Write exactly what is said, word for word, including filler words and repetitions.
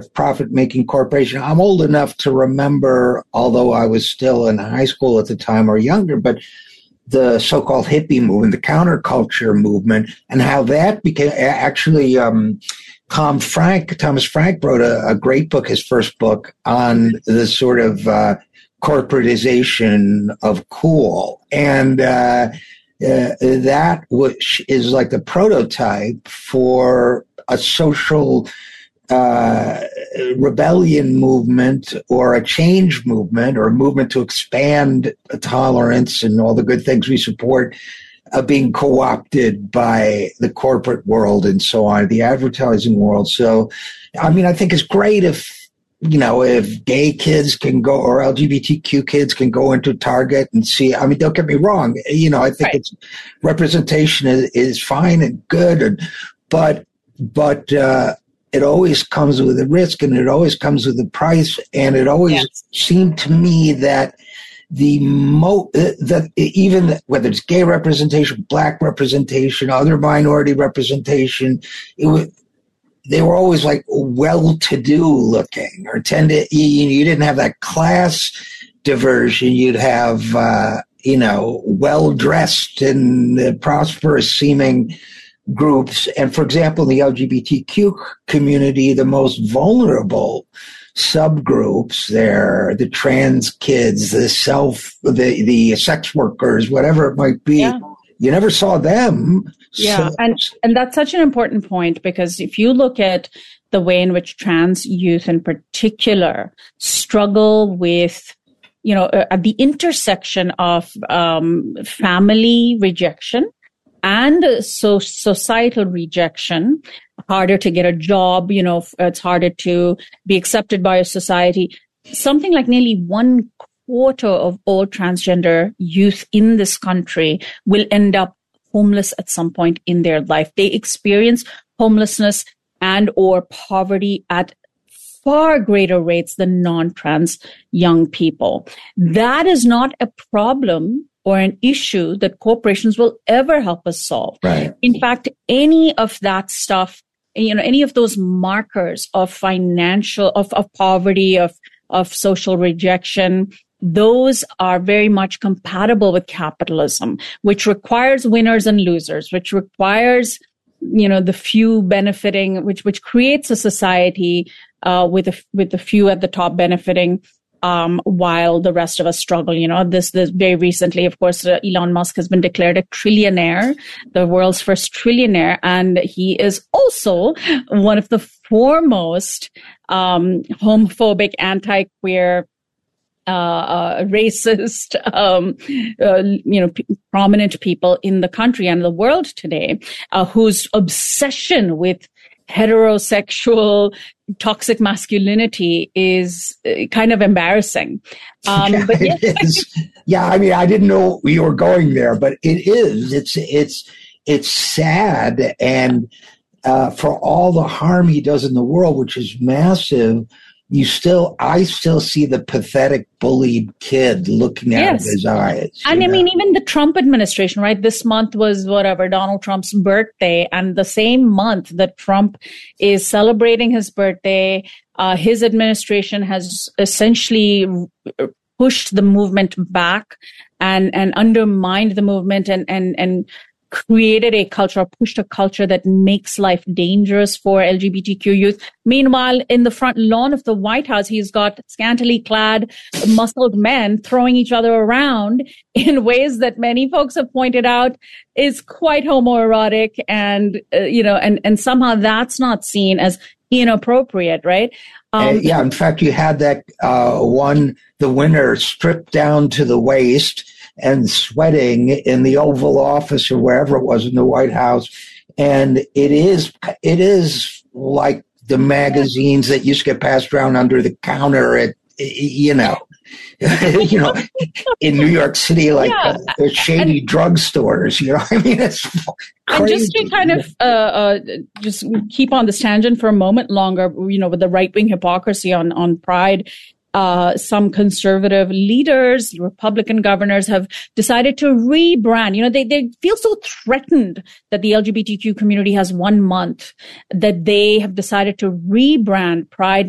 profit-making corporation. I'm old enough to remember, although I was still in high school at the time or younger, but the so-called hippie movement, the counterculture movement, and how that became actually um, Tom Frank, Thomas Frank wrote a, a great book, his first book, on the sort of uh, corporatization of cool. And uh, uh, that which is like the prototype for a social uh, rebellion movement or a change movement or a movement to expand tolerance and all the good things we support uh, being co-opted by the corporate world and so on, the advertising world. So, I mean, I think it's great if, you know, if gay kids can go or L G B T Q kids can go into Target and see, I mean, don't get me wrong. You know, I think right. it's representation is, is fine and good, and, but, but, uh, it always comes with a risk and it always comes with a price. And it always yes. seemed to me that the mo that even whether it's gay representation, black representation, other minority representation, it was, they were always like well-to-do looking or tend to, you, you didn't have that class diversion. You'd have, uh, you know, well-dressed and uh, prosperous seeming groups. And for example, in the L G B T Q community, the most vulnerable subgroups there, the trans kids, the self, the, the sex workers, whatever it might be, yeah. you never saw them. Yeah. So, and, and that's such an important point, because if you look at the way in which trans youth in particular struggle with, you know, at the intersection of um, family rejection and so societal rejection, harder to get a job, you know, it's harder to be accepted by a society. Something like nearly one quarter of all transgender youth in this country will end up homeless at some point in their life. They experience homelessness and or poverty at far greater rates than non-trans young people. That is not a problem or an issue that corporations will ever help us solve. Right. In fact, any of that stuff, you know, any of those markers of financial, of, of poverty, of, of social rejection, those are very much compatible with capitalism, which requires winners and losers, which requires, you know, the few benefiting, which, which creates a society, uh, with a, with the few at the top benefiting, Um, while the rest of us struggle. You know, this, this very recently, of course, uh, Elon Musk has been declared a trillionaire, the world's first trillionaire. And he is also one of the foremost, um, homophobic, anti-queer, uh, uh racist, um, uh, you know, p- prominent people in the country and the world today, uh, whose obsession with heterosexual toxic masculinity is kind of embarrassing. Um, yeah, but yeah. It is. yeah, I mean, I didn't know we were going there, but it is. It's it's it's sad, and uh, for all the harm he does in the world, which is massive, you still, I still see the pathetic, bullied kid looking out yes. of his eyes. And I know? mean, even the Trump administration, right? This month was whatever, Donald Trump's birthday. And the same month that Trump is celebrating his birthday, uh, his administration has essentially pushed the movement back and, and undermined the movement and, and, and created a culture, pushed a culture that makes life dangerous for L G B T Q youth. Meanwhile, in the front lawn of the White House, he's got scantily clad, muscled men throwing each other around in ways that many folks have pointed out is quite homoerotic, and uh, you know, and and somehow that's not seen as inappropriate, right? Um, uh, yeah, in fact, you had that uh, one, the winner, stripped down to the waist and sweating in the Oval Office or wherever it was in the White House. And it is, it is like the magazines that used to get passed around under the counter at, you know, you know, in New York City, like yeah. uh, shady and, drugstores, you know, I mean, it's crazy. And just to kind of uh, uh, just keep on this tangent for a moment longer, you know, with the right-wing hypocrisy on, on Pride, Uh, some conservative leaders, Republican governors have decided to rebrand. You know, they, they feel so threatened that the L G B T Q community has one month that they have decided to rebrand Pride